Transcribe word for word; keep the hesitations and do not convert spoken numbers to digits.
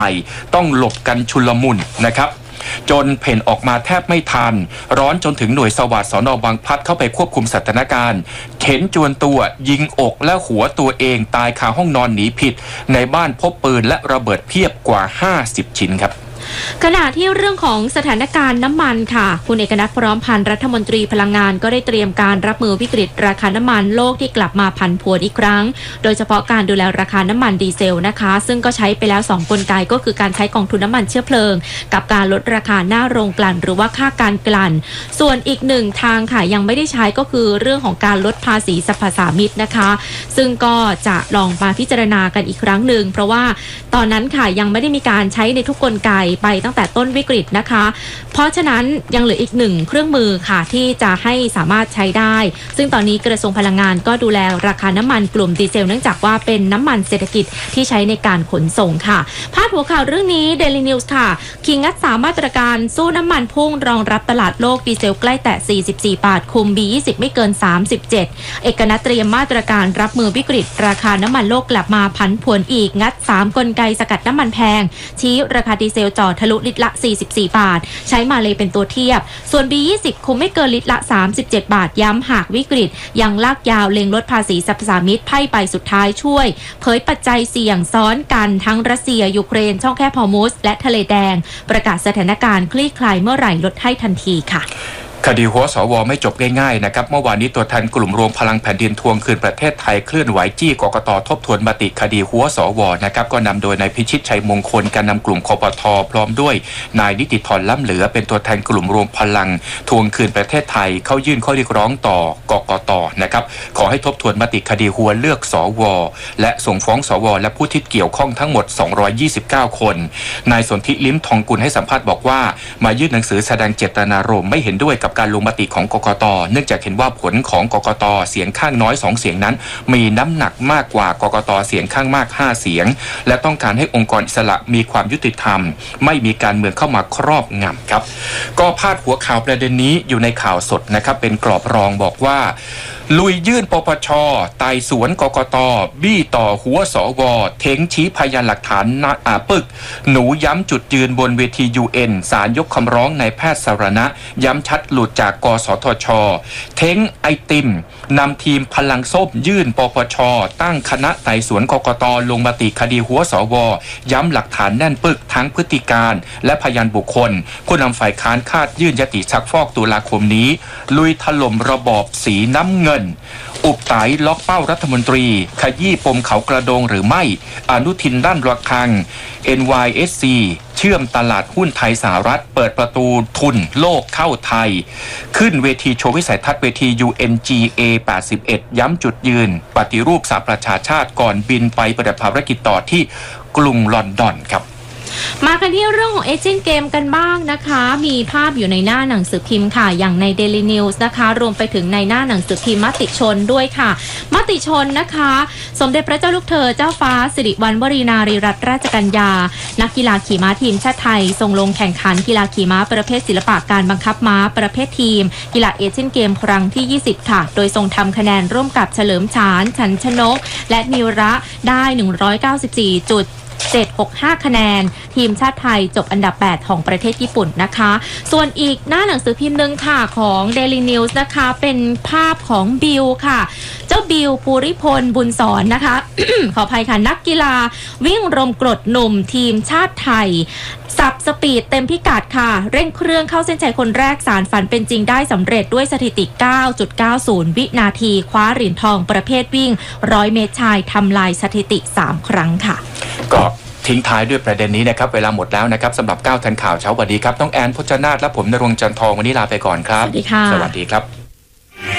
ต้องหลบกันชุลมุนนะครับจนเพ่นออกมาแทบไม่ทันร้อนจนถึงหน่วยสวัสดิ์สน.บางพลัดเข้าไปควบคุมสถานการณ์เข็นจวนตัวยิงอกและหัวตัวเองตายคาห้องนอนหนีผิดในบ้านพบปืนและระเบิดเพียบกว่าห้าสิบชิ้นครับขณะที่เรื่องของสถานการณ์น้ำมันค่ะคุณเอกนัท พร้อมพันธ์รัฐมนตรีพลังงานก็ได้เตรียมการรับมือวิกฤตราคาน้ำมันโลกที่กลับมาผันผวนอีกครั้งโดยเฉพาะการดูแลราคาน้ำมันดีเซลนะคะซึ่งก็ใช้ไปแล้วสองกลไกก็คือการใช้กองทุนน้ำมันเชื้อเพลิงกับการลดราคาหน้าโรงกลั่นหรือว่าค่าการกลั่นส่วนอีกหนึ่งทางค่ะยังไม่ได้ใช้ก็คือเรื่องของการลดภาษีสรรพสามิตนะคะซึ่งก็จะลองมาพิจารณากันอีกครั้งหนึ่งเพราะว่าตอนนั้นค่ะยังไม่ได้มีการใช้ในทุกกลไกไปตั้งแต่ต้นวิกฤตนะคะเพราะฉะนั้นยังเหลืออีกหนึ่งเครื่องมือค่ะที่จะให้สามารถใช้ได้ซึ่งตอนนี้กระทรวงพลังงานก็ดูแลราคาน้ำมันกลุ่มดีเซลเนื่องจากว่าเป็นน้ำมันเศรษฐกิจที่ใช้ในการขนส่งค่ะพาดหัวข่าวเรื่องนี้ Daily News ค่ะคิงงัดสามมาตรการสู้น้ำมันพุ่งรองรับตลาดโลกดีเซลใกล้แตะสี่สิบสี่บาทคุม บี ยี่สิบ ไม่เกินสามสิบเจ็ดเอกนัทเตรียมมาตรการรับมือวิกฤตราคาน้ำมันโลกกลับมาผันผวนอีกงัดสามกลไกสกัดน้ำมันแพงชี้ราคาดีเซลจ่อทะลุลิตรละสี่สิบสี่บาทใช้มาเลยเป็นตัวเทียบส่วน บี ยี่สิบ คุมไม่เกินลิตรละสามสิบเจ็ดบาทย้ำหากวิกฤตยังลากยาวเล็งลดภาษีสรรพสามิตไพ่ใบสุดท้ายช่วยเผยปัจจัยเสี่ยงซ้อนกันทั้งรัสเซียยูเครนช่องแคบฮอร์มุสและทะเลแดงประกาศสถานการณ์คลี่คลายเมื่อไหร่ลดให้ทันทีค่ะคดีหัวสวไม่จบง่ายๆนะครับเมื่อวานนี้ตัวแทนกลุ่มรวมพลังแผ่นดินทวงคืนประเทศไทยเคลื่อนไหวจี้กกต.ทบทวนมติคดีหัวสวนะครับก็นำโดยนายพิชิตชัยมงคลการนำกลุ่มคปท.พร้อมด้วยนายนิติธรล้ำเหลือเป็นตัวแทนกลุ่มรวมพลังทวงคืนประเทศไทยเข้ายื่นข้อเรียกร้องต่อกกต.นะครับขอให้ทบทวนมติคดีหัวเลือกสวและส่งฟ้องสวและผู้ที่เกี่ยวข้องทั้งหมดสองร้อยยี่สิบเก้าคนนายสนธิลิ้มทองกุลให้สัมภาษณ์บอกว่ามายื่นหนังสือแสดงเจตนารมณ์ไม่เห็นด้วยกับการลงมติของกกต.เนื่องจากเห็นว่าผลของกกต.เสียงข้างน้อยสองเสียงนั้นมีน้ำหนักมากกว่ากกต.เสียงข้างมากห้าเสียงและต้องการให้องค์กรอิสระมีความยุติธรรมไม่มีการเมืองเข้ามาครอบงำครับก็พาดหัวข่าวประเด็นนี้อยู่ในข่าวสดนะครับเป็นกรอบรองบอกว่าลุยยื่นปปช.ไต่สวนกกต.บี้ต่อหัวสวเท้งชี้พยานหลักฐานอาปึกหนูย้ำจุดยืนบนเวที ยู เอ็น ศาลยกคำร้องนายแพทย์สารณะย้ำชัดหลุดจากกสทช.เท้งไอติมนำทีมพลังส้มยื่นปปช.ตั้งคณะไต่สวนกกต.ลงมติคดีหัวสวย้ำหลักฐานแน่นปึกทั้งพฤติการและพยานบุคคลผู้นำฝ่ายค้านคาดยื่นยติซักฟอกตุลาคมนี้ลุยถล่มระบอบสีน้ำเงินอุบไตล็อกเป้ารัฐมนตรีขยี้ปมเขากระโดงหรือไม่อนุทินด้านระฆัง เอ็น วาย เอส ซี เชื่อมตลาดหุ้นไทยสหรัฐเปิดประตูทุนโลกเข้าไทยขึ้นเวทีโชว์วิสัยทัศน์เวที ยู เอ็น จี เอ แปดสิบเอ็ดย้ำจุดยืนปฏิรูปสหประชาชาติก่อนบินไปปฏิบัติภารกิจต่อที่กรุงลอนดอนครับมากันที่เรื่องของเอเชียนเกมกันบ้างนะคะมีภาพอยู่ในหน้าหนังสือพิมพ์ค่ะอย่างใน Daily News นะคะรวมไปถึงในหน้าหนังสือพิมพ์มติชนด้วยค่ะมติชนนะคะสมเด็จพระเจ้าลูกเธอเจ้าฟ้าสิริวัณวรีนารีรัตนราชกัญญานักกีฬาขี่ม้าทีมชาติไทยทรงลงแข่งขันกีฬาขี่ม้าประเภทศิลปะการบังคับม้าประเภททีมกีฬาเอเชียนเกมครั้งที่ยี่สิบค่ะโดยทรงทำคะแนนร่วมกับเฉลิมฉานฉันชนกและนิระได้หนึ่งร้อยเก้าสิบสี่จุดเจ็ดหกห้าคะแนนทีมชาติไทยจบอันดับแปดของประเทศญี่ปุ่นนะคะส่วนอีกหน้าหนังสือพิมพ์นึงค่ะของ Daily News นะคะเป็นภาพของบิลค่ะเจ้าบิลภูริพลบุญสอนนะคะ ขออภัยค่ะนักกีฬาวิ่งรมกรดหนุ่มทีมชาติไทยสับสปีดเต็มพิกัดค่ะเร่งเครื่องเข้าเส้นชัยคนแรกสารฝันเป็นจริงได้สำเร็จด้วยสถิติ เก้าจุดเก้าศูนย์ วินาทีคว้าเหรียญทองประเภทวิ่งหนึ่งร้อยเมตรชายทำลายสถิติสามครั้งค่ะก็ทิ้งท้ายด้วยประเด็นนี้นะครับเวลาหมดแล้วนะครับสำหรับเก้าทันข่าวเช้าวันนี้ครับต้องแอนพจนาถและผมณรงค์จันทองวันนี้ลาไปก่อนครับสวัสดีค่ะสวัสดีครับ